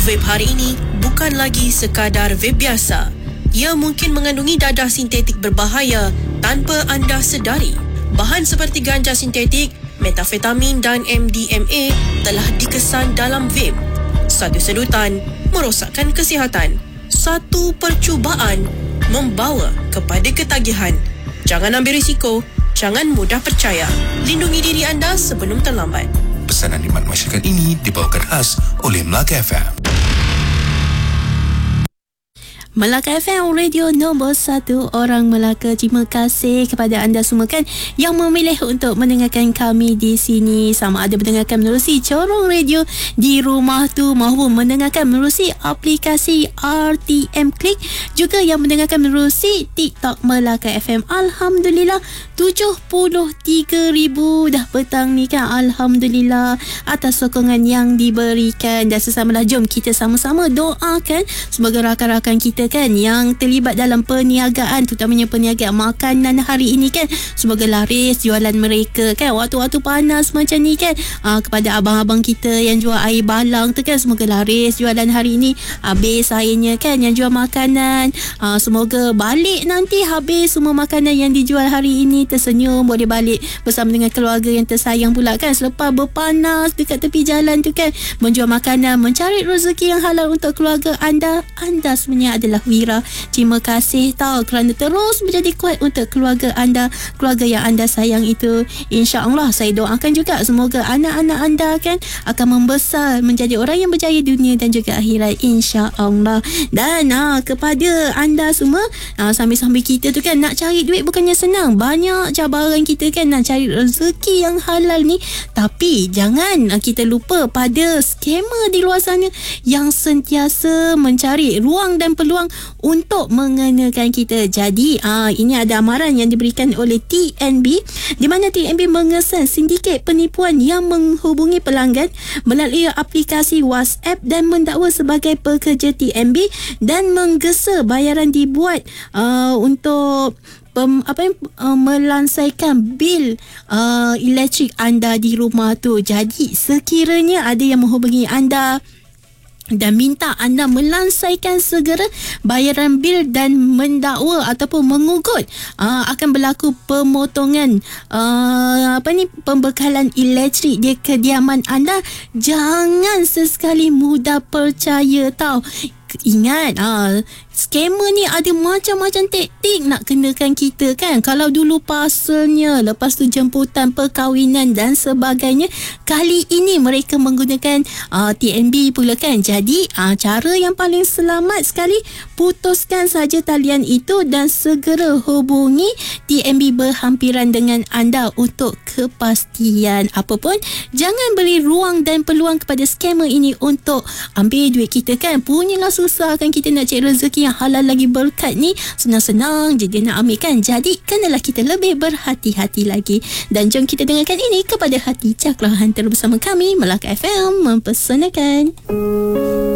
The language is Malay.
Vape hari ini bukan lagi sekadar vape biasa. Ia mungkin mengandungi dadah sintetik berbahaya tanpa anda sedari. Bahan seperti ganja sintetik, metafetamin dan MDMA telah dikesan dalam vape. Satu sedutan merosakkan kesihatan. Satu percubaan membawa kepada ketagihan. Jangan ambil risiko, jangan mudah percaya. Lindungi diri anda sebelum terlambat. Pesanan khidmat masyarakat ini dibawakan khas oleh Melaka FM. Melaka FM, radio nombor 1 orang Melaka. Terima kasih kepada anda semua kan yang memilih untuk mendengarkan kami di sini, sama ada mendengarkan menerusi corong radio di rumah tu maupun mendengarkan menerusi aplikasi RTM Klik, juga yang mendengarkan menerusi TikTok Melaka FM. Alhamdulillah 73,000 dah petang ni kan. Alhamdulillah atas sokongan yang diberikan. Dan sesamalah jom kita sama-sama doakan semoga rakan-rakan kita kan yang terlibat dalam perniagaan, terutamanya perniagaan makanan hari ini kan, semoga laris jualan mereka kan waktu-waktu panas macam ni kan. Kepada abang-abang kita yang jual air balang tu kan, semoga laris jualan hari ini, habis airnya kan yang jual makanan. Semoga balik nanti habis semua makanan yang dijual hari ini, tersenyum boleh balik bersama dengan keluarga yang tersayang pula kan, selepas berpanas dekat tepi jalan tu kan, menjual makanan, mencari rezeki yang halal untuk keluarga anda. Anda sebenarnya adalah wira. Terima kasih tahu kerana terus menjadi kuat untuk keluarga anda, keluarga yang anda sayang itu. InsyaAllah saya doakan juga semoga anak-anak anda kan akan membesar menjadi orang yang berjaya dunia dan juga akhirat, InsyaAllah. Dan kepada anda semua, sambil-sambil kita tu kan nak cari duit bukannya senang, banyak cabaran kita kan nak cari rezeki yang halal ni. Tapi jangan kita lupa pada skamer di luar sana yang sentiasa mencari ruang dan peluang untuk mengenakan kita. Jadi ini ada amaran yang diberikan oleh TNB, di mana TNB mengesan sindiket penipuan yang menghubungi pelanggan melalui aplikasi WhatsApp dan mendakwa sebagai pekerja TNB dan menggesa bayaran dibuat untuk melansaikan bil elektrik anda di rumah tu. Jadi sekiranya ada yang menghubungi anda dan minta anda melansaikan segera bayaran bil dan mendakwa ataupun mengugut, akan berlaku pemotongan pembekalan elektrik di kediaman anda. Jangan sesekali mudah percaya tau. Ingat, skamer ni ada macam-macam taktik nak kenakan kita kan. Kalau dulu parcelnya, lepas tu jemputan perkahwinan dan sebagainya, kali ini mereka menggunakan TNB pula kan. Jadi cara yang paling selamat sekali, putuskan saja talian itu dan segera hubungi TNB berhampiran dengan anda untuk kepastian. Apapun, jangan beri ruang dan peluang kepada skamer ini untuk ambil duit kita kan. Punyalah susah kan kita nak cari rezeki yang halal lagi berkat ni, senang-senang je dia nak ambil kan. Jadi kenalah kita lebih berhati-hati lagi. Dan jom kita dengarkan ini kepada hati caklah hantar bersama kami Melaka FM mempersanakan.